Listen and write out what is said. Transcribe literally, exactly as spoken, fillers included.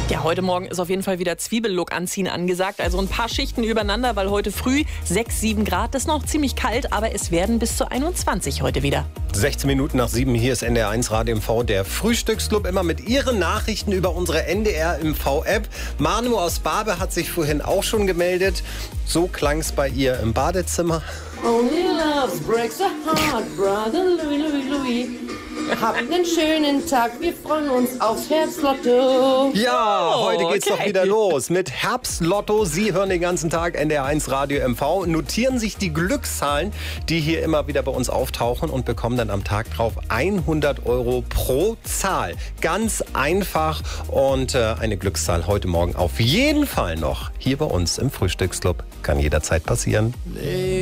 Ja, heute Morgen ist auf jeden Fall wieder Zwiebellook anziehen angesagt. Also ein paar Schichten übereinander, weil heute früh sechs, sieben Grad. Das ist noch ziemlich kalt, aber es werden bis zu einundzwanzig heute wieder. sechzehn Minuten nach sieben, hier ist N D R eins Radio M V, der Frühstücksclub, immer mit Ihren Nachrichten über unsere N D R M V-App. Manu aus Barbe hat sich vorhin auch schon gemeldet. So klang es bei ihr im Badezimmer. Only love breaks a heart, brother Louis, Louis, Louis. Habt einen schönen Tag, wir freuen uns aufs Herbstlotto. Ja, Oh, heute geht's okay. doch wieder los mit Herbstlotto. Sie hören den ganzen Tag N D R eins Radio M V, notieren sich die Glückszahlen, die hier immer wieder bei uns auftauchen und bekommen dann am Tag drauf hundert Euro pro Zahl. Ganz einfach und äh, eine Glückszahl heute Morgen auf jeden Fall noch hier bei uns im Frühstücksclub. Kann jederzeit passieren. Lay